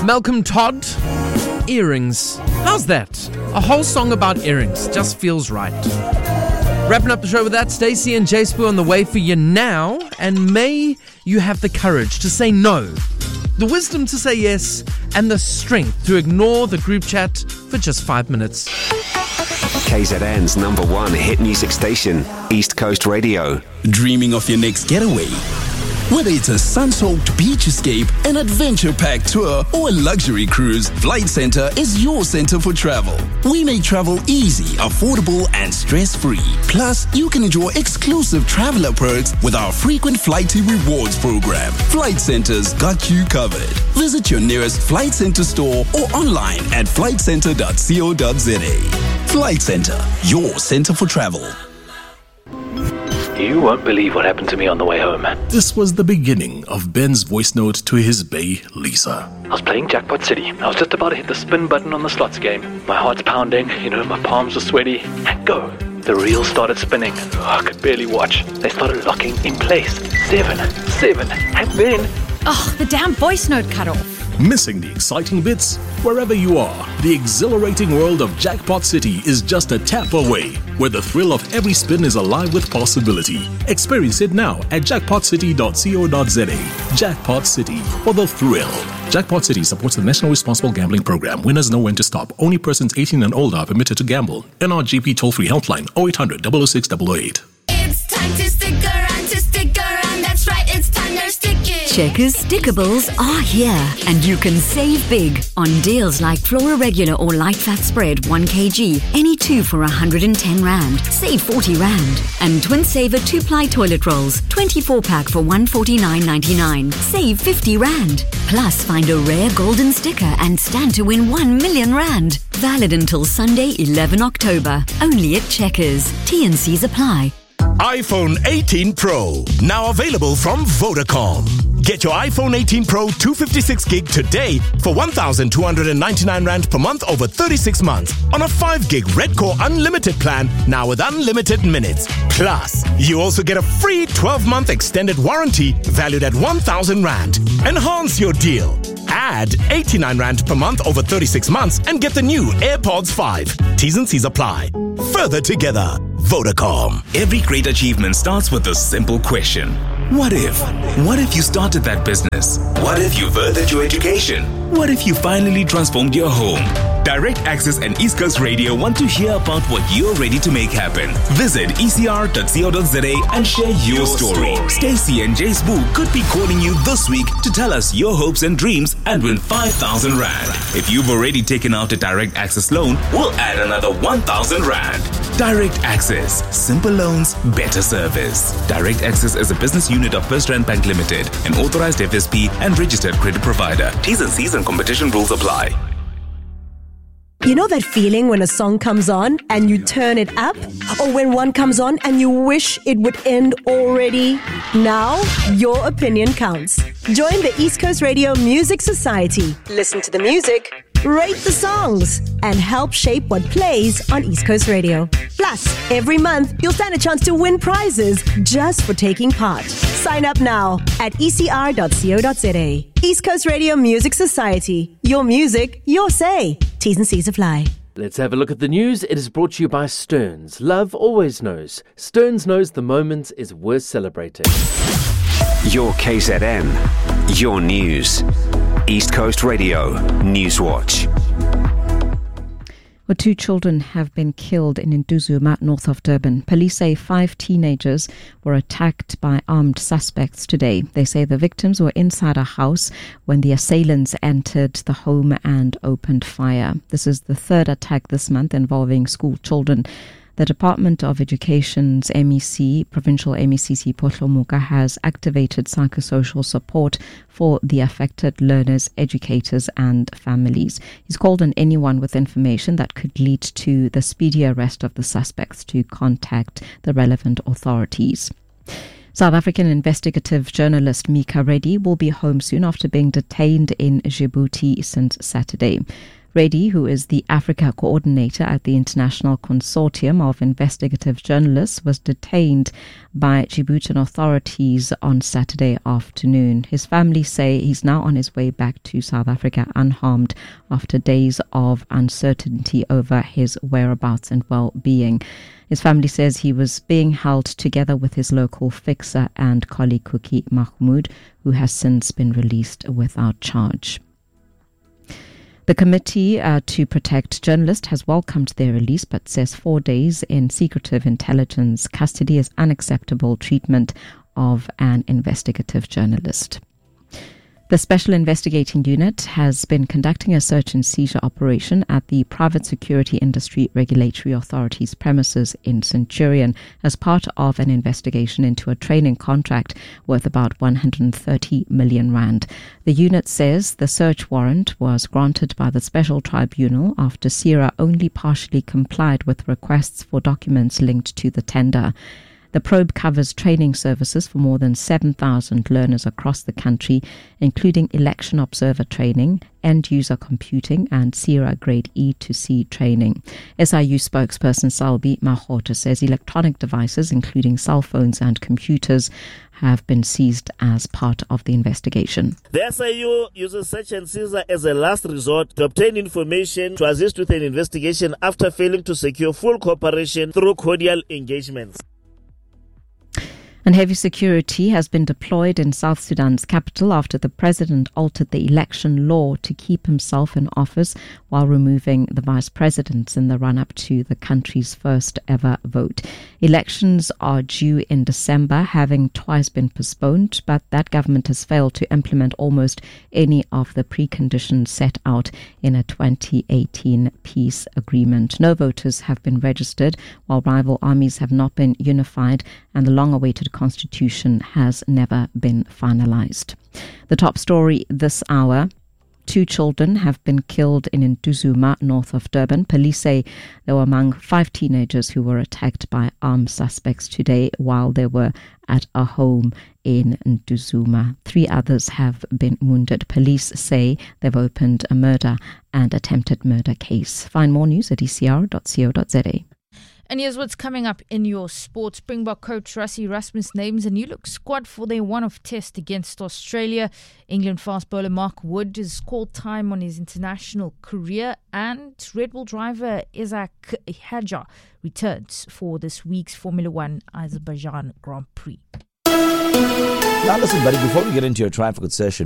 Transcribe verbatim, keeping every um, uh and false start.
Malcolm Todd, Earrings. How's that? A whole song about earrings. Just feels right. Wrapping up the show with that, Stacey and J Spoo on the way for you now. And may you have the courage to say no, the wisdom to say yes, and the strength to ignore the group chat for just five minutes. K Z N's number one hit music station, East Coast Radio. Dreaming of your next getaway? Whether it's a sun-soaked beach escape, an adventure-packed tour, or a luxury cruise, Flight Centre is your center for travel. We make travel easy, affordable, and stress-free. Plus, you can enjoy exclusive traveler perks with our frequent Flighty Rewards program. Flight Centre's got you covered. Visit your nearest Flight Centre store or online at flight centre dot co dot za. Flight Centre, your center for travel. You won't believe what happened to me on the way home. This was the beginning of Ben's voice note to his bae, Lisa. I was playing Jackpot City. I was just about to hit the spin button on the slots game. My heart's pounding, you know, my palms are sweaty. And go! The reel started spinning. Oh, I could barely watch. They started locking in place. Seven, seven, and then... Oh, the damn voice note cut off. Missing the exciting bits? Wherever you are, the exhilarating world of Jackpot City is just a tap away, where the thrill of every spin is alive with possibility. Experience it now at jackpot city dot co dot za. Jackpot City, for the thrill. Jackpot City supports the National Responsible Gambling Program. Winners know when to stop. Only persons eighteen and older are permitted to gamble. N R G P toll-free helpline oh eight hundred, double oh six, double oh eight. It's time to stick around, to stick around. That's right, it's time to stick it. Checkers Stickables are here, and you can save big on deals like Flora Regular or Light Fat Spread one kilogram, any two for one hundred ten rand, save forty rand. And Twin Saver two-ply toilet rolls, twenty-four pack for one hundred forty-nine ninety-nine, save fifty rand. Plus, find a rare golden sticker and stand to win one million rand. Valid until Sunday, eleventh October. Only at Checkers. T and C's apply. iPhone eighteen Pro, now available from Vodacom. Get your iPhone eighteen Pro two fifty-six gig today for one thousand two hundred ninety-nine rand per month over thirty-six months on a five gig Red Core Unlimited plan, now with unlimited minutes. Plus, you also get a free twelve month extended warranty valued at one thousand rand. Enhance your deal. Add eighty-nine rand per month over thirty-six months and get the new AirPods five. T's and C's apply. Further together, Vodacom. Every great achievement starts with a simple question. What if? What if you started that business? What if you furthered your education? What if you finally transformed your home? Direct Access and East Coast Radio want to hear about what you're ready to make happen. Visit e c r dot co dot za and share your story. Stacey and J Spoo could be calling you this week to tell us your hopes and dreams and win five thousand rand. If you've already taken out a Direct Access loan, we'll add another one thousand rand. Direct Access. Simple loans, better service. Direct Access is a business unit of First Rand Bank Limited, an authorized F S P and registered credit provider. T's and C's and competition rules apply. You know that feeling when a song comes on and you turn it up? Or when one comes on and you wish it would end already? Now, your opinion counts. Join the East Coast Radio Music Society. Listen to the music, rate the songs, and help shape what plays on East Coast Radio. Plus, every month, you'll stand a chance to win prizes just for taking part. Sign up now at e c r dot co dot za. East Coast Radio Music Society. Your music, your say. T's and C's apply. Let's have a look at the news. It is brought to you by Stearns. Love always knows. Stearns knows the moment is worth celebrating. Your K Z N, your news. East Coast Radio Newswatch. Well, two children have been killed in Induzuma, north of Durban. Police say five teenagers were attacked by armed suspects today. They say the victims were inside a house when the assailants entered the home and opened fire. This is the third attack this month involving school children. The Department of Education's M E C, Provincial M E C C Potlomuka, has activated psychosocial support for the affected learners, educators and families. He's called on anyone with information that could lead to the speedy arrest of the suspects to contact the relevant authorities. South African investigative journalist Mika Reddy will be home soon after being detained in Djibouti since Saturday. Reddy, who is the Africa coordinator at the International Consortium of Investigative Journalists, was detained by Djiboutian authorities on Saturday afternoon. His family say he's now on his way back to South Africa unharmed after days of uncertainty over his whereabouts and well-being. His family says he was being held together with his local fixer and colleague Kuki Mahmoud, who has since been released without charge. The Committee uh, to Protect Journalists has welcomed their release but says four days in secretive intelligence custody is unacceptable treatment of an investigative journalist. The Special Investigating Unit has been conducting a search and seizure operation at the Private Security Industry Regulatory Authority's premises in Centurion as part of an investigation into a training contract worth about one hundred thirty million rand. The unit says the search warrant was granted by the Special Tribunal after SERA only partially complied with requests for documents linked to the tender. The probe covers training services for more than seven thousand learners across the country, including election observer training, end-user computing and SERA Grade E to C training. S I U spokesperson Salbi Mahota says electronic devices, including cell phones and computers, have been seized as part of the investigation. The S I U uses search and seizure as a last resort to obtain information to assist with an investigation after failing to secure full cooperation through cordial engagements. And heavy security has been deployed in South Sudan's capital after the president altered the election law to keep himself in office while removing the vice presidents in the run-up to the country's first ever vote. Elections are due in December, having twice been postponed, but that government has failed to implement almost any of the preconditions set out in a twenty eighteen peace agreement. No voters have been registered, while rival armies have not been unified, and the long-awaited constitution has never been finalized. The top story this hour: two children have been killed in Nduzuma, north of Durban. Police say they were among five teenagers who were attacked by armed suspects today while they were at a home in Nduzuma. Three others have been wounded. Police say they've opened a murder and attempted murder case. Find more news at e c r dot co dot z a. And here's what's coming up in your sports. Springbok coach Rassie Erasmus names a new look squad for their one-off test against Australia. England fast bowler Mark Wood has called time on his international career. And Red Bull driver Isaac Hadjar returns for this week's Formula One Azerbaijan Grand Prix. Now listen, buddy, before we get into your traffic session,